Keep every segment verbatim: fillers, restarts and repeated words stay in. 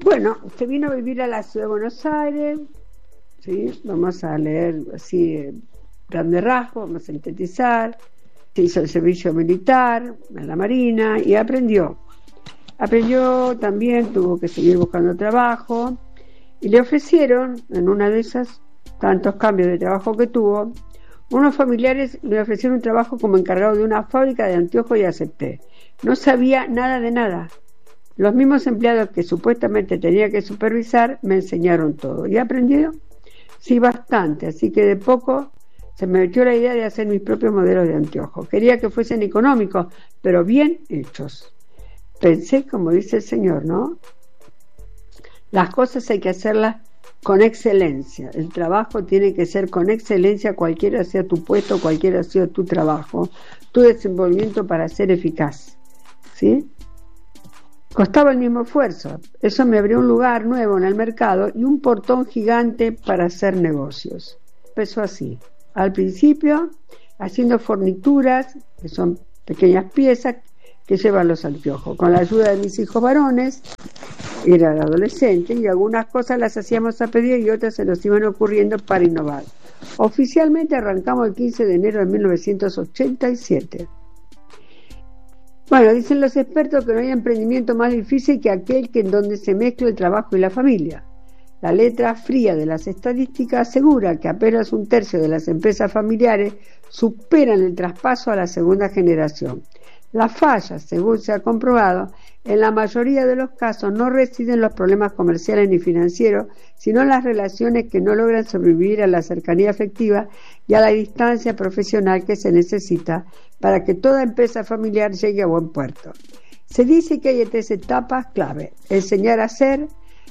Bueno, se vino a vivir a la ciudad de Buenos Aires, ¿sí? Vamos a leer así, eh, grandes rasgos, vamos a sintetizar. Se hizo el servicio militar en la Marina y aprendió. Aprendió también, tuvo que seguir buscando trabajo y le ofrecieron, en una de esas tantos cambios de trabajo que tuvo, unos familiares le ofrecieron un trabajo como encargado de una fábrica de anteojos y acepté. No sabía nada de nada. Los mismos empleados que supuestamente tenía que supervisar me enseñaron todo. ¿Y aprendió? Sí, bastante. Así que de poco se me metió la idea de hacer mis propios modelos de anteojos. Quería que fuesen económicos, pero bien hechos. Pensé, como dice el Señor, ¿no? Las cosas hay que hacerlas con excelencia. El trabajo tiene que ser con excelencia, cualquiera sea tu puesto, cualquiera sea tu trabajo, tu desenvolvimiento para ser eficaz. ¿Sí? Costaba el mismo esfuerzo. Eso me abrió un lugar nuevo en el mercado y un portón gigante para hacer negocios. Empezó así. Al principio, haciendo fornituras, que son pequeñas piezas que llevan los anteojos. Con la ayuda de mis hijos varones, era adolescente, y algunas cosas las hacíamos a pedido y otras se nos iban ocurriendo para innovar. Oficialmente arrancamos el quince de enero de mil novecientos ochenta y siete. Bueno, dicen los expertos que no hay emprendimiento más difícil que aquel que en donde se mezcla el trabajo y la familia. La letra fría de las estadísticas asegura que apenas un tercio de las empresas familiares superan el traspaso a la segunda generación. Las fallas, según se ha comprobado, en la mayoría de los casos no residen los problemas comerciales ni financieros, sino en las relaciones que no logran sobrevivir a la cercanía afectiva y a la distancia profesional que se necesita para que toda empresa familiar llegue a buen puerto. Se dice que hay tres etapas clave: enseñar a hacer,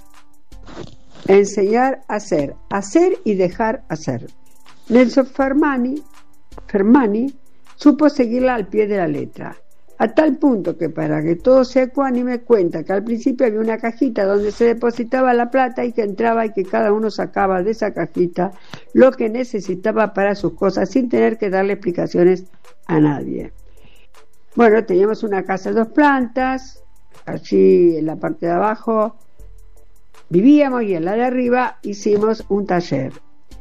enseñar a hacer, hacer y dejar hacer. Nelson Fermani, Fermani supo seguirla al pie de la letra, a tal punto que, para que todo sea ecuánime, cuenta que al principio había una cajita donde se depositaba la plata y que entraba y que cada uno sacaba de esa cajita lo que necesitaba para sus cosas sin tener que darle explicaciones a nadie. Bueno, teníamos una casa de dos plantas, allí en la parte de abajo vivíamos y en la de arriba hicimos un taller.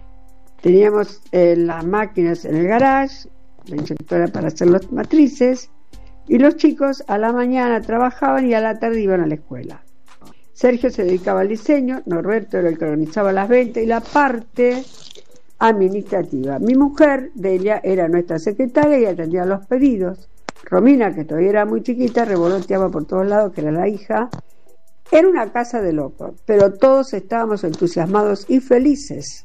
Teníamos eh, las máquinas en el garage, la inyectora para hacer las matrices, y los chicos a la mañana trabajaban y a la tarde iban a la escuela. Sergio se dedicaba al diseño, Norberto era el que organizaba las ventas y la parte administrativa. Mi mujer, Delia, era nuestra secretaria y atendía los pedidos. Romina, que todavía era muy chiquita, revoloteaba por todos lados, que era la hija. Era una casa de locos, pero todos estábamos entusiasmados y felices.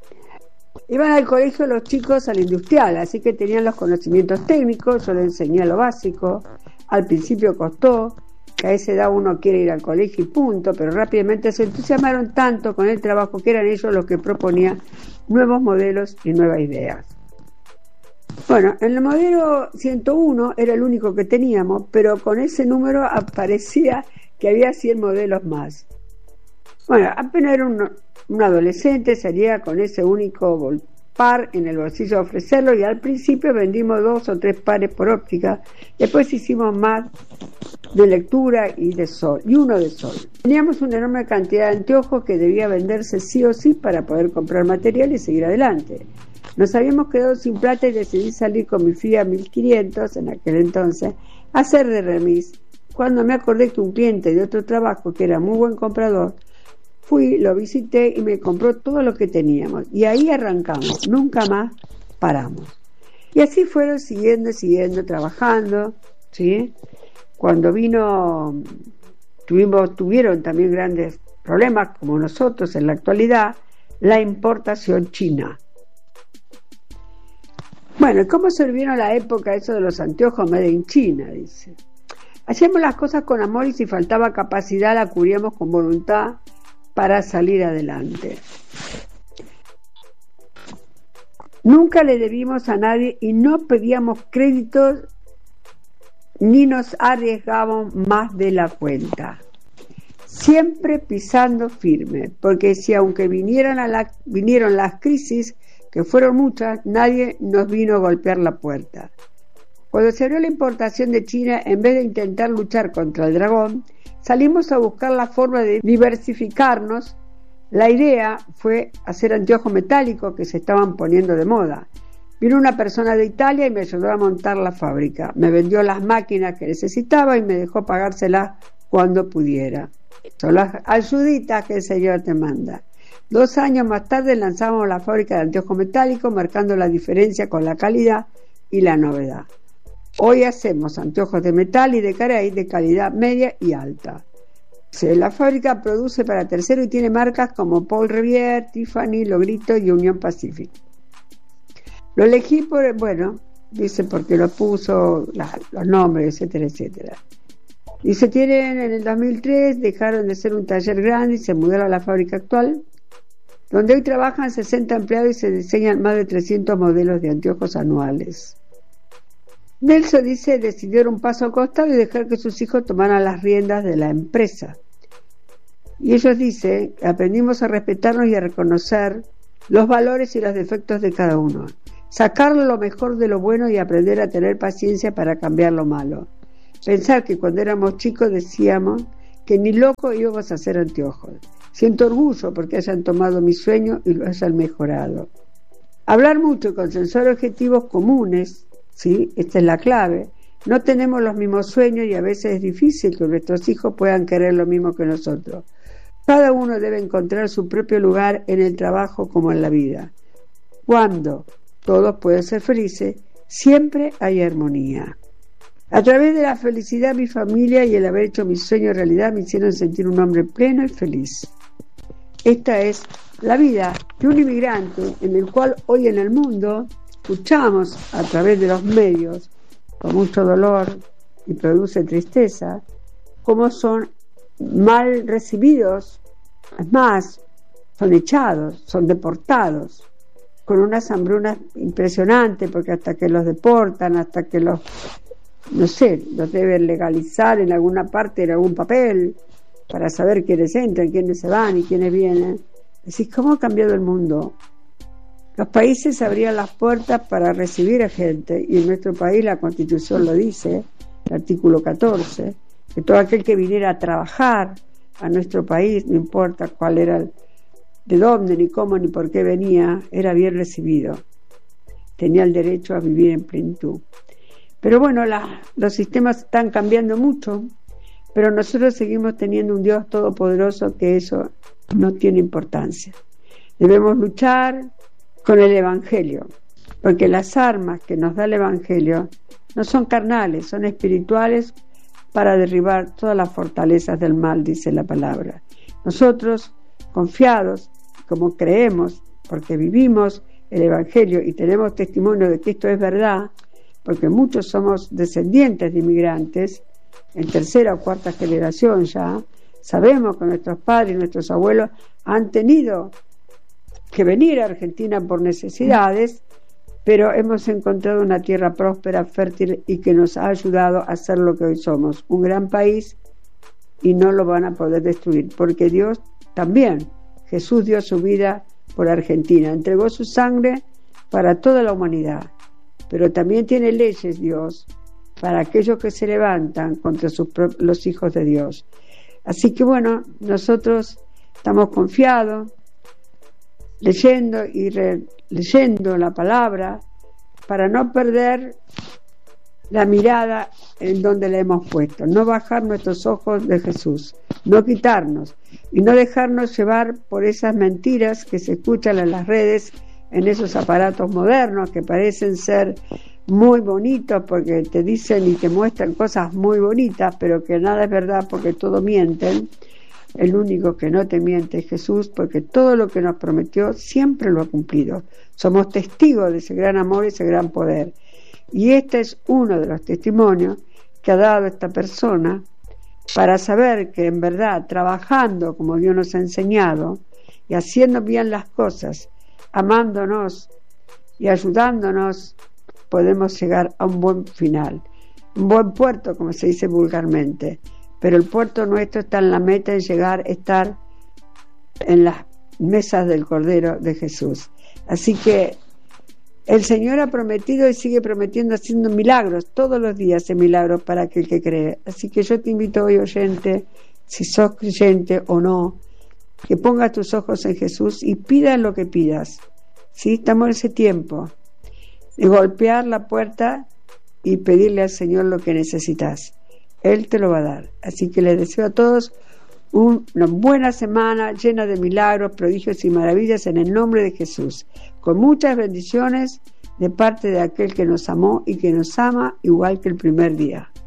Iban al colegio los chicos al industrial, así que tenían los conocimientos técnicos. Yo les enseñé lo básico. Al principio costó, que a esa edad uno quiere ir al colegio y punto, pero rápidamente se entusiasmaron tanto con el trabajo que eran ellos los que proponían nuevos modelos y nuevas ideas. Bueno, en el modelo ciento uno era el único que teníamos, pero con ese número aparecía que había cien modelos más. Bueno, apenas era un, un adolescente, salía con ese único par en el bolsillo a ofrecerlo, y al principio vendimos dos o tres pares por óptica, después hicimos más de lectura y de sol, y uno de sol. Teníamos una enorme cantidad de anteojos que debía venderse sí o sí para poder comprar material y seguir adelante. Nos habíamos quedado sin plata y decidí salir con mi Fiat mil quinientos en aquel entonces a hacer de remis. Cuando me acordé que un cliente de otro trabajo, que era muy buen comprador, fui, lo visité y me compró todo lo que teníamos. Y ahí arrancamos, nunca más paramos. Y así fueron siguiendo, siguiendo, trabajando, ¿sí? Cuando vino, tuvimos, tuvieron también grandes problemas, como nosotros en la actualidad, la importación china. Bueno, ¿cómo se vino la época eso de los anteojos made in China? Dice. Hacíamos las cosas con amor y si faltaba capacidad la cubríamos con voluntad para salir adelante. Nunca le debimos a nadie y no pedíamos créditos ni nos arriesgábamos más de la cuenta. Siempre pisando firme, porque si aunque vinieran a la, vinieron las crisis, que fueron muchas, nadie nos vino a golpear la puerta. Cuando se abrió la importación de China, en vez de intentar luchar contra el dragón, salimos a buscar la forma de diversificarnos. La idea fue hacer anteojos metálicos que se estaban poniendo de moda. Vino una persona de Italia y me ayudó a montar la fábrica. Me vendió las máquinas que necesitaba y me dejó pagárselas cuando pudiera. Son las ayuditas que el Señor te manda. Dos años más tarde lanzamos la fábrica de anteojos metálicos, marcando la diferencia con la calidad y la novedad. Hoy hacemos anteojos de metal y de carey de calidad media y alta. La fábrica produce para tercero y tiene marcas como Paul Revere, Tiffany, Logrito y Union Pacific. Lo elegí por, bueno, dice porque lo puso, la, los nombres, etcétera, etcétera. Dice, tienen en el dos mil tres, dejaron de ser un taller grande y se mudaron a la fábrica actual, donde hoy trabajan sesenta empleados y se diseñan más de trescientos modelos de anteojos anuales. Nelson dice, decidió dar un paso al costado y dejar que sus hijos tomaran las riendas de la empresa. Y ellos dicen, aprendimos a respetarnos y a reconocer los valores y los defectos de cada uno, sacar lo mejor de lo bueno y aprender a tener paciencia para cambiar lo malo. Pensar que cuando éramos chicos decíamos que ni loco íbamos a hacer anteojos. Siento orgullo porque hayan tomado mi sueño y lo hayan mejorado. Hablar mucho y consensuar objetivos comunes, ¿sí? Esta es la clave. No tenemos los mismos sueños y a veces es difícil que nuestros hijos puedan querer lo mismo que nosotros. Cada uno debe encontrar su propio lugar en el trabajo como en la vida. Cuando todos pueden ser felices, siempre hay armonía. A través de la felicidad, mi familia y el haber hecho mi sueño realidad me hicieron sentir un hombre pleno y feliz. Esta es la vida de un inmigrante en el cual hoy en el mundo escuchamos a través de los medios con mucho dolor y produce tristeza cómo son mal recibidos, es más, son echados, son deportados con unas hambrunas impresionantes porque hasta que los deportan, hasta que los no sé, los deben legalizar en alguna parte, en algún papel, para saber quiénes entran, quiénes se van y quiénes vienen. Decís, ¿cómo ha cambiado el mundo? Los países abrían las puertas para recibir a gente, y en nuestro país la Constitución lo dice, el artículo catorce, que todo aquel que viniera a trabajar a nuestro país, no importa cuál era, de dónde, ni cómo, ni por qué venía, era bien recibido. Tenía el derecho a vivir en plenitud. Pero bueno, la, los sistemas están cambiando mucho, pero nosotros seguimos teniendo un Dios todopoderoso que eso no tiene importancia. Debemos luchar con el Evangelio, porque las armas que nos da el Evangelio no son carnales, son espirituales para derribar todas las fortalezas del mal, dice la palabra. Nosotros, confiados, como creemos, porque vivimos el Evangelio y tenemos testimonio de que esto es verdad, porque muchos somos descendientes de inmigrantes, en tercera o cuarta generación ya, sabemos que nuestros padres y nuestros abuelos han tenido que venir a Argentina por necesidades, pero hemos encontrado una tierra próspera, fértil y que nos ha ayudado a ser lo que hoy somos, un gran país, y no lo van a poder destruir, porque Dios también, Jesús dio su vida por Argentina, entregó su sangre para toda la humanidad. Pero también tiene leyes Dios para aquellos que se levantan contra sus, los hijos de Dios. Así que bueno, nosotros estamos confiados, leyendo y releyendo la palabra para no perder la mirada en donde la hemos puesto, no bajar nuestros ojos de Jesús, no quitarnos y no dejarnos llevar por esas mentiras que se escuchan en las redes, en esos aparatos modernos que parecen ser muy bonitos porque te dicen y te muestran cosas muy bonitas, pero que nada es verdad porque todo mienten. El único que no te miente es Jesús, porque todo lo que nos prometió siempre lo ha cumplido. Somos testigos de ese gran amor y ese gran poder. Y este es uno de los testimonios que ha dado esta persona para saber que en verdad, trabajando como Dios nos ha enseñado y haciendo bien las cosas, amándonos y ayudándonos, podemos llegar a un buen final, un buen puerto, como se dice vulgarmente. Pero el puerto nuestro está en la meta de llegar a estar en las mesas del Cordero de Jesús. Así que el Señor ha prometido y sigue prometiendo, haciendo milagros, todos los días hace milagros para aquel que cree. Así que yo te invito hoy, oyente, si sos creyente o no, que pongas tus ojos en Jesús y pidas lo que pidas. ¿Sí? Estamos en ese tiempo de golpear la puerta y pedirle al Señor lo que necesitas. Él te lo va a dar. Así que les deseo a todos una buena semana llena de milagros, prodigios y maravillas en el nombre de Jesús, con muchas bendiciones de parte de aquel que nos amó y que nos ama igual que el primer día.